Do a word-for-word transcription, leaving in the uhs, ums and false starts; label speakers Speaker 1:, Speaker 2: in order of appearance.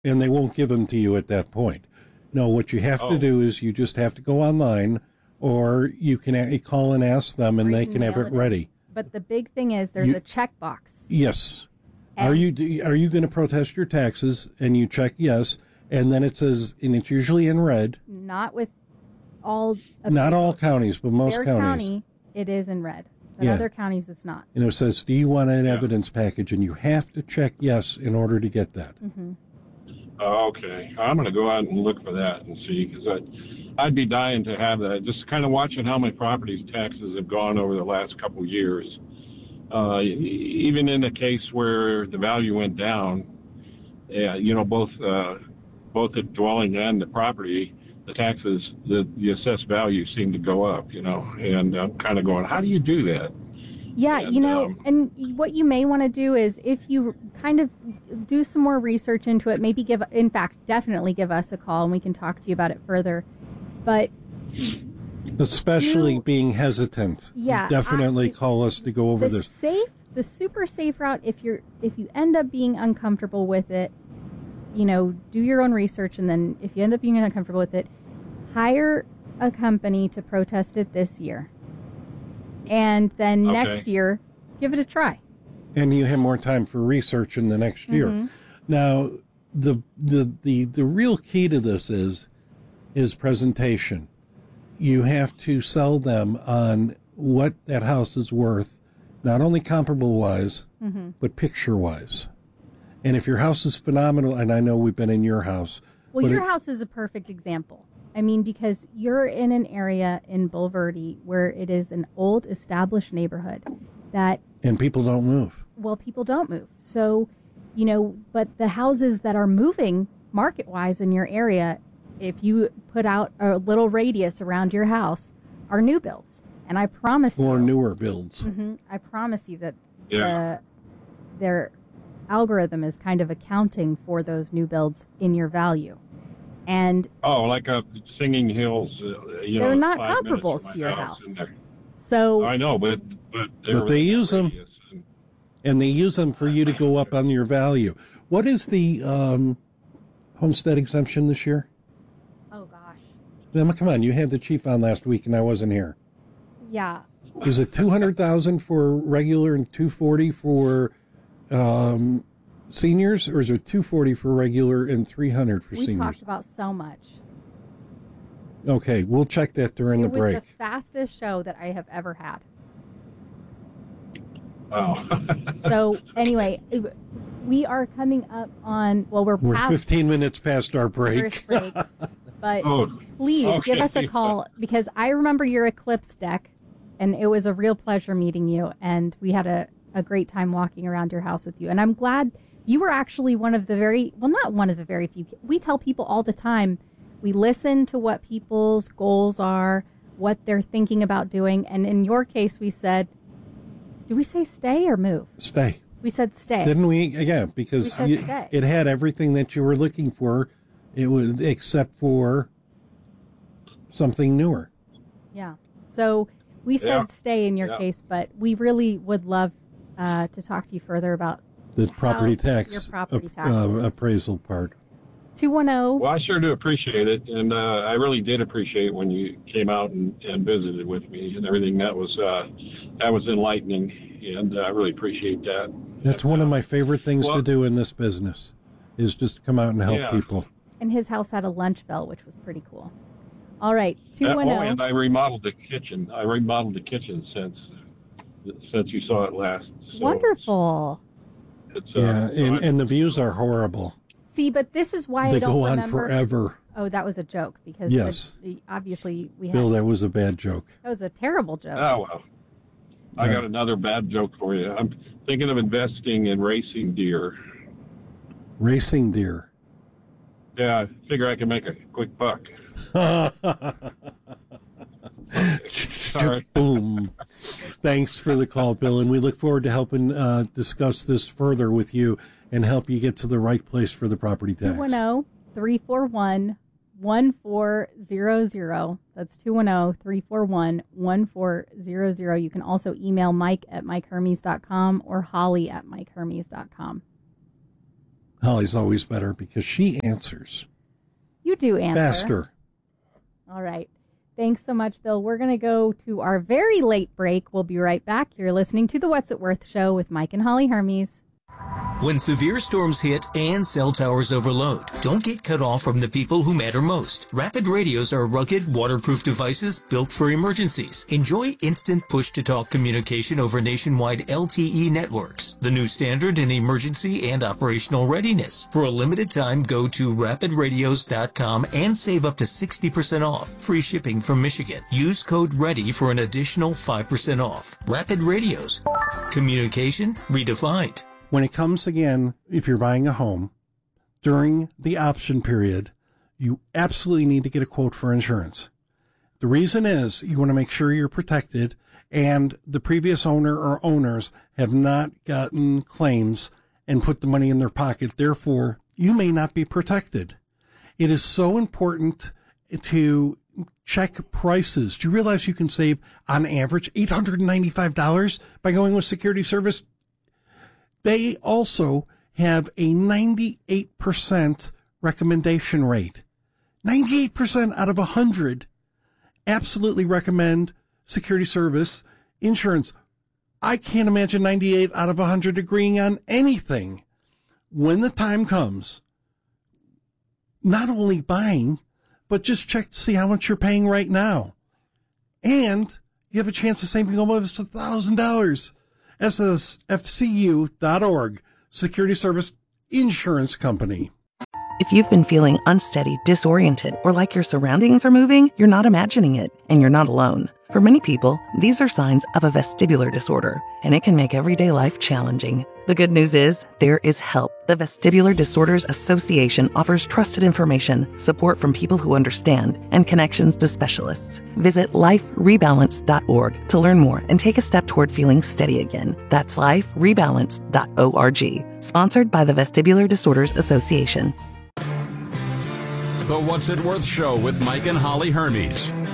Speaker 1: and they won't give them to you at that point. No, what you have
Speaker 2: Oh.
Speaker 1: to do is you just have to go online, or you can a- call and ask them, and
Speaker 3: Or
Speaker 1: they
Speaker 3: you
Speaker 1: can
Speaker 3: can
Speaker 1: have
Speaker 3: mail
Speaker 1: it
Speaker 3: it in.
Speaker 1: ready.
Speaker 3: But the big thing is there's
Speaker 1: You-
Speaker 3: a checkbox.
Speaker 1: Yes.
Speaker 3: And-
Speaker 1: Are you do- are you going to protest your taxes? And you check yes, and then it says, and it's usually in red.
Speaker 3: Not with all.
Speaker 1: Not
Speaker 3: appraisals.
Speaker 1: all counties, but most
Speaker 3: Bear
Speaker 1: counties.
Speaker 3: County, it is in red. But
Speaker 1: Yeah.
Speaker 3: other counties, it's not.
Speaker 1: And it says, do you want an evidence package? And you have to check yes in order to get that.
Speaker 3: Mm-hmm.
Speaker 2: Oh, okay. I'm going to go out and look for that and see, because I'd, I'd be dying to have that. Just kind of watching how my property taxes have gone over the last couple of years. Uh, e- even in a case where the value went down, yeah, you know, both uh, both the dwelling and the property, the taxes, the, the assessed value seemed to go up, you know, and I'm kind of going, how do you do that?
Speaker 3: Yeah,
Speaker 2: And,
Speaker 3: you know,
Speaker 2: um,
Speaker 3: and what you may want to do is if you kind of do some more research into it, maybe give, in fact, definitely give us a call and we can talk to you about it further. But
Speaker 1: Especially
Speaker 3: You-
Speaker 1: being hesitant.
Speaker 3: Yeah,
Speaker 1: Definitely
Speaker 3: I-
Speaker 1: call us to go over
Speaker 3: the
Speaker 1: this.
Speaker 3: safe, the super safe route, if you're if you end up being uncomfortable with it, you know, do your own research, and then if you end up being uncomfortable with it, hire a company to protest it this year, and then
Speaker 2: Okay.
Speaker 3: next year give it a try.
Speaker 1: And you have more time for research in the next year.
Speaker 3: Mhm.
Speaker 1: Now, the, the the the real key to this is is presentation. You have to sell them on what that house is worth, not only comparable wise,
Speaker 3: Mm-hmm.
Speaker 1: but picture wise. And if your house is phenomenal, and I know we've been in your house,
Speaker 3: Well,
Speaker 1: but
Speaker 3: your
Speaker 1: it-
Speaker 3: house is a perfect example. I mean, because you're in an area in Bulverde where it is an old established neighborhood that,
Speaker 1: and people don't move.
Speaker 3: well, people don't move. So, you know, but the houses that are moving market wise in your area, if you put out a little radius around your house, are new builds. And I promise
Speaker 1: Or
Speaker 3: you,
Speaker 1: newer builds.
Speaker 3: Mhm, I promise you that
Speaker 2: Yeah.
Speaker 3: the, their algorithm is kind of accounting for those new builds in your value. And
Speaker 2: Oh, like uh, Singing Hills, uh, you know.
Speaker 3: They're not
Speaker 2: five minutes
Speaker 3: comparables
Speaker 2: from my
Speaker 3: to your
Speaker 2: house,
Speaker 3: house.
Speaker 2: and they're-
Speaker 3: so,
Speaker 2: I know, but but, they're
Speaker 1: But they
Speaker 2: within
Speaker 1: use 'em.
Speaker 2: radius, and-
Speaker 1: And they use them for you to go up on your value. What is the um, homestead exemption this year?
Speaker 3: oh gosh,
Speaker 1: Emma, come on. You had the chief on last week, and I wasn't here.
Speaker 3: yeah,
Speaker 1: Is it two hundred thousand for regular and two forty for um, seniors, or is it two forty for regular and three hundred for
Speaker 3: we
Speaker 1: seniors?
Speaker 3: talked about so much.
Speaker 1: Okay, we'll check that during
Speaker 3: It
Speaker 1: the
Speaker 3: was
Speaker 1: break.
Speaker 3: the fastest show that I have ever had.
Speaker 2: Wow.
Speaker 3: So anyway, we are coming up on, well, we're,
Speaker 1: We're
Speaker 3: past
Speaker 1: fifteen minutes past our
Speaker 3: the
Speaker 1: break.
Speaker 3: first break, but
Speaker 2: Oh,
Speaker 3: please give us a
Speaker 2: okay.
Speaker 3: call, because I remember your Eclipse deck, and it was a real pleasure meeting you, and we had a, a great time walking around your house with you. And I'm glad you were actually one of the very, well, not one of the very few. We tell people all the time, we listen to what people's goals are, what they're thinking about doing. And in your case, we said, do we say stay or move?
Speaker 1: Stay.
Speaker 3: We said stay.
Speaker 1: Didn't we? Yeah,
Speaker 3: We
Speaker 1: because
Speaker 3: said
Speaker 1: you-
Speaker 3: stay.
Speaker 1: it had everything that you were looking for. It was except for something newer.
Speaker 3: Yeah. So we said
Speaker 2: Yeah.
Speaker 3: stay in your
Speaker 2: Yeah.
Speaker 3: case, but we really would love uh, to talk to you further about
Speaker 1: The property
Speaker 3: How-
Speaker 1: tax,
Speaker 3: your property
Speaker 1: ap- uh,
Speaker 3: taxes.
Speaker 1: appraisal part.
Speaker 3: two one zero.
Speaker 2: Well, I sure do appreciate it, and uh, I really did appreciate when you came out and, and visited with me and everything. That was uh, that was enlightening, and uh, I really appreciate that.
Speaker 1: That's one of my favorite things to
Speaker 2: Well-
Speaker 1: do in this business, is just to come out and help
Speaker 2: Yeah.
Speaker 1: people.
Speaker 3: And his house had a lunch bell, which was pretty cool. All right, two
Speaker 2: Uh,
Speaker 3: one
Speaker 2: oh, and
Speaker 3: zero.
Speaker 2: I remodeled the kitchen. I remodeled the kitchen since since you saw it last. So
Speaker 3: Wonderful.
Speaker 2: It's, uh,
Speaker 1: Yeah,
Speaker 2: so
Speaker 1: and,
Speaker 2: I-
Speaker 1: and the views are horrible.
Speaker 3: See, but this is why I
Speaker 1: They
Speaker 3: don't
Speaker 1: go on
Speaker 3: remember.
Speaker 1: forever.
Speaker 3: Oh, that was a joke because the-
Speaker 1: Yes.
Speaker 3: the- obviously we had
Speaker 1: Bill, that was a bad joke.
Speaker 3: that was a terrible joke.
Speaker 2: Oh well. I
Speaker 1: Yeah.
Speaker 2: got another bad joke for you. I'm thinking of investing in racing deer.
Speaker 1: Racing deer.
Speaker 2: Yeah, I figure I can make a quick buck. Sorry.
Speaker 1: Boom. Thanks for the call, Bill, and we look forward to helping uh, discuss this further with you and help you get to the right place for the property tax.
Speaker 3: two one zero, three four one, one four zero zero. That's two one zero, three four one, one four zero zero. You can also email Mike at mike hermes dot com or Holly at mike hermes dot com.
Speaker 1: Holly's always better because she answers.
Speaker 3: You do answer.
Speaker 1: Faster.
Speaker 3: All right. Thanks so much, Bill. We're going to go to our very late break. We'll be right back. You're listening to The What's It Worth Show with Mike and Holly Hermes.
Speaker 4: When severe storms hit and cell towers overload, don't get cut off from the people who matter most. Rapid radios are rugged, waterproof devices built for emergencies. Enjoy instant push-to-talk communication over nationwide L T E networks, the new standard in emergency and operational readiness. For a limited time, go to rapid radios dot com and save up to sixty percent off. Free shipping from Michigan. Use code READY for an additional five percent off. Rapid Radios. Communication redefined.
Speaker 1: When it comes again, if you're buying a home, during the option period, you absolutely need to get a quote for insurance. The reason is you want to make sure you're protected and the previous owner or owners have not gotten claims and put the money in their pocket. Therefore, you may not be protected. It is so important to check prices. Do you realize you can save on average eight hundred ninety-five dollars by going with Security Service? They also have a ninety-eight percent recommendation rate. ninety-eight percent out of one hundred absolutely recommend Security Service insurance. I can't imagine ninety-eight out of one hundred agreeing on anything. When the time comes, not only buying, but just check to see how much you're paying right now. And you have a chance of saving almost one thousand dollars. S S F C U dot org, Security Service Insurance Company.
Speaker 5: If you've been feeling unsteady, disoriented, or like your surroundings are moving, you're not imagining it, and you're not alone. For many people, these are signs of a vestibular disorder, and it can make everyday life challenging. The good news is, there is help. The Vestibular Disorders Association offers trusted information, support from people who understand, and connections to specialists. Visit life rebalance dot org to learn more and take a step toward feeling steady again. That's life rebalance dot org. Sponsored by the Vestibular Disorders Association.
Speaker 6: The What's It Worth Show with Mike and Holly Hermes.